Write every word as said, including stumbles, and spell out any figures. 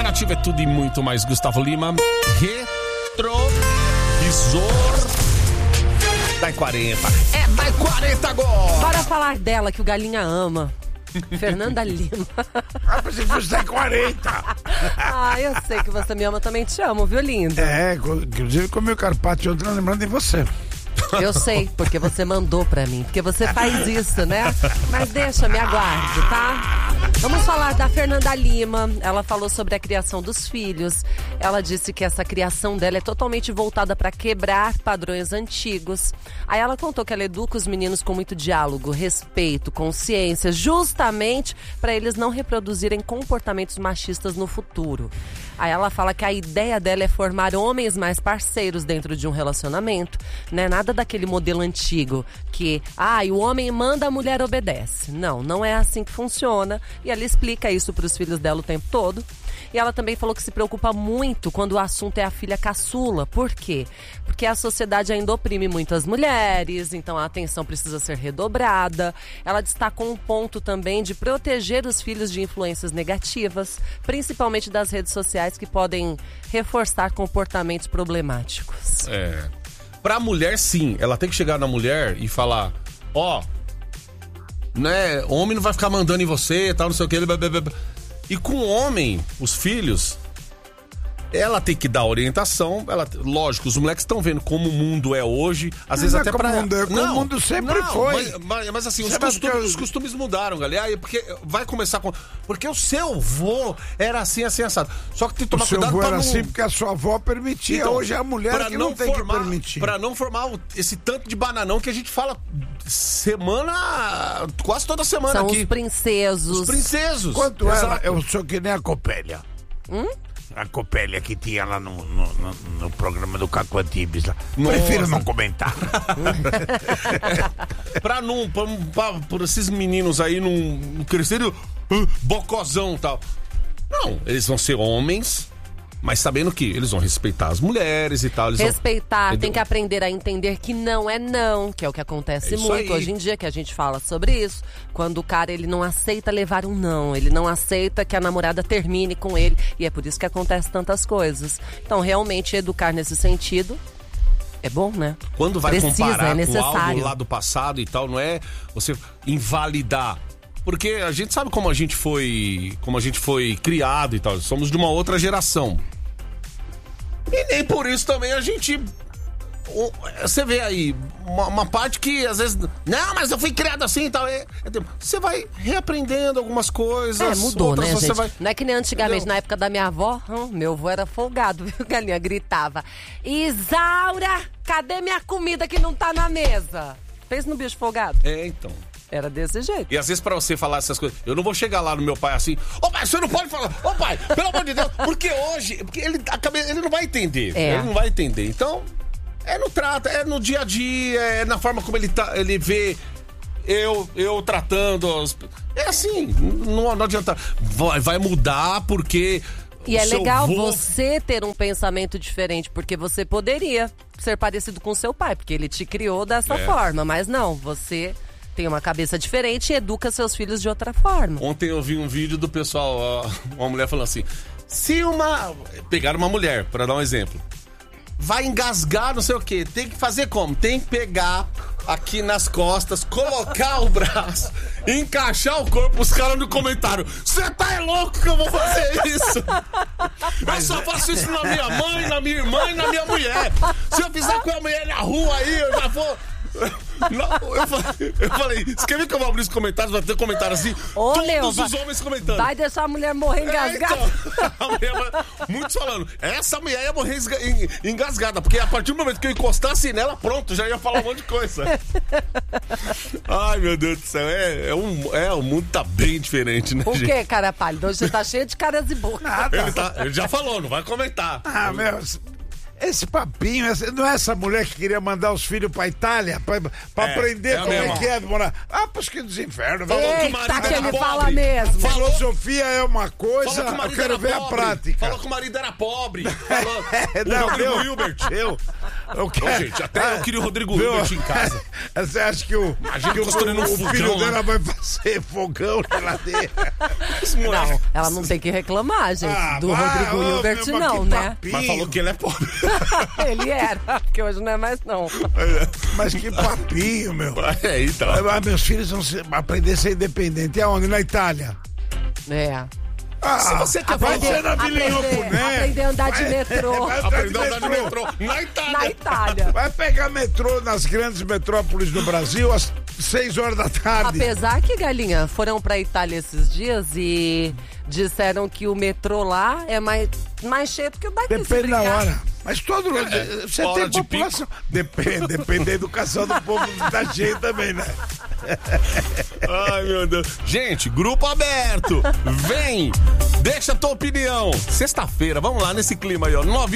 Nativa é tudo e muito mais. Gustavo Lima, retrovisor da quarenta. É da quarenta agora. Bora falar dela, que o Galinha ama. Fernanda Lima. Ah, pensei que fosse da quarenta. Ah, eu sei que você me ama, também te amo, viu, lindo? É, inclusive comi o carpaccio ontem, lembrando de você. Eu sei, porque você mandou pra mim, porque você faz isso, né? Mas deixa, me aguarde, tá? Vamos falar da Fernanda Lima. Ela falou sobre a criação dos filhos. Ela disse que essa criação dela é totalmente voltada para quebrar padrões antigos. Aí ela contou que ela educa os meninos com muito diálogo, respeito, consciência, justamente para eles não reproduzirem comportamentos machistas no futuro. Aí ela fala que a ideia dela é formar homens mais parceiros dentro de um relacionamento, né? Nada daquele modelo antigo que, ah, o homem manda, a mulher obedece. Não, não é assim que funciona. E ela explica isso para os filhos dela o tempo todo. E ela também falou que se preocupa muito quando o assunto é a filha caçula. Por quê? Porque a sociedade ainda oprime muito as mulheres, então a atenção precisa ser redobrada. Ela destacou um ponto também de proteger os filhos de influências negativas, principalmente das redes sociais, que podem reforçar comportamentos problemáticos. É. Pra mulher, sim. Ela tem que chegar na mulher e falar, ó, né, homem não vai ficar mandando em você, tal, não sei o que. Blá, blá, blá. E com o homem, os filhos, ela tem que dar orientação. Ela, lógico, os moleques estão vendo como o mundo é hoje. Às Mas vezes é até como pra... o mundo é, como não, o mundo sempre não, foi. Mas, mas, mas assim, os Sabe costumes, que eu- os costumes mudaram, galera. Porque vai começar com... Porque o seu avô era assim, assim, assado. Só que tem que O tomar seu cuidado avô pra era não... assim porque a sua avó permitia. Então, Hoje é a mulher pra que não, tem formar, que permitir. Pra não formar o- esse tanto de bananão que a gente fala semana... Quase toda semana São aqui. os princesos. Os princesos. Quanto era? Exato. Eu sou que nem a Copélia. Hum? A Copélia que tinha lá no, no, no, no programa do Caco Antibes lá. Nossa. Prefiro não comentar. Pra não... Pra, pra, por esses meninos aí não, não crescerem uh, bocozão e tal. Não, eles vão ser homens, mas sabendo que eles vão respeitar as mulheres e tal. Eles Respeitar, vão... tem que aprender a entender que não é não, que é o que acontece É isso muito aí. hoje em dia, que a gente fala sobre isso. Quando o cara, ele não aceita levar um não, ele não aceita que a namorada termine com ele, e é por isso que acontece tantas coisas. Então, realmente, educar nesse sentido é bom, né? Quando vai Precisa, comparar é com necessário. algo lá do passado e tal, não é você invalidar. Porque a gente sabe como a gente foi, como a gente foi criado e tal. Somos de uma outra geração. E nem por isso também a gente... o- Você vê aí, uma, uma parte que às vezes... Não, mas eu fui criado assim e tal. É, é tempo. Você vai reaprendendo algumas coisas. É, mudou, outras né, você gente? vai... Não é que nem antigamente, Entendeu? na época da minha avó, hum, meu avô era folgado, viu, Galinha? Gritava, Isaura, cadê minha comida que não tá na mesa? Fez no bicho folgado? É, então... Era desse jeito. E às vezes pra você falar essas coisas, eu não vou chegar lá no meu pai assim, ô pai, você não pode falar, ô pai, pelo amor de Deus, porque hoje, porque ele, a cabeça, ele não vai entender, É. ele não vai entender, então é no trato, é no dia a dia, é na forma como ele, tá, ele vê eu, eu tratando, as- é assim, não, não adianta, vai, vai mudar porque... E o é seu legal vô- você ter um pensamento diferente, porque você poderia ser parecido com seu pai, porque ele te criou dessa É. forma, mas não, você tem uma cabeça diferente e educa seus filhos de outra forma. Ontem eu vi um vídeo do pessoal, ó, uma mulher falando assim, se uma... Pegaram uma mulher, pra dar um exemplo. Vai engasgar, não sei o quê. Tem que fazer como? Tem que pegar aqui nas costas, colocar o braço, encaixar o corpo. Os caras no comentário, você tá é louco que eu vou fazer isso? Eu só faço isso na minha mãe, na minha irmã e na minha mulher. Se eu fizer com a mulher na rua aí, eu já vou... Não, eu, falei, eu falei, você quer ver que eu vou abrir os comentários? Vai ter comentário assim, Ô, todos Leo, os vai- homens comentando. Vai deixar a mulher morrer É, engasgada? então, a mulher vai- muitos falando, essa mulher ia morrer esga- en- engasgada, porque a partir do momento que eu encostasse nela, pronto, já ia falar um monte de coisa. Ai, meu Deus do céu, é, é, um, é o mundo tá bem diferente, né, O gente? que, cara pálido? Hoje você tá cheio de caras e bocas. Nada. Ele, tá- ele já falou, não vai comentar. Ah, meu... Esse papinho, essa, não é essa mulher que queria mandar os filhos pra Itália pra, pra É, aprender é como mesmo. é que é morar? Ah, pros que dos infernos. Falou que o Eita, marido que era ele pobre. fala mesmo. Falou- Filosofia é uma coisa, Falou que o eu marido quero era ver pobre. a prática. Falou que o marido era pobre. Falou... É, o não, Rodrigo meu, Hilbert. Eu, eu Ô, quero... gente, até eu queria o Rodrigo Viu? Hilbert em casa. Você acha que o, que o, construindo um o fogão, filho né? dela vai fazer fogão na ladeira? Não, ela não tem que reclamar, gente, Ah, do vai, Rodrigo ô, Hilbert, meu, mas não, que né? papinho. Mas falou que ele é pobre. Ele era, porque hoje não é mais, não. Mas que papinho, meu. É, então. Ah, meus filhos vão ser- aprender a ser independente. Aonde? Na Itália. É. Ah, Se você quer vai fazer- ser na Vila aprender, Inhocuné. aprender a andar de metrô Vai Aprendeu a andar andar de metrô na Itália. na Itália. Vai pegar metrô nas grandes metrópoles do Brasil às seis horas da tarde. Apesar que, Galinha, foram pra Itália esses dias e disseram que o metrô lá é mais, mais cheio do que o daqui. se Depende da brincar. hora. Mas todo você hora tem de população. Depende, depende da educação do povo da gente também, né? Ai, meu Deus. Gente, grupo aberto. Vem. Deixa a tua opinião. Sexta-feira, vamos lá nesse clima aí, ó. nove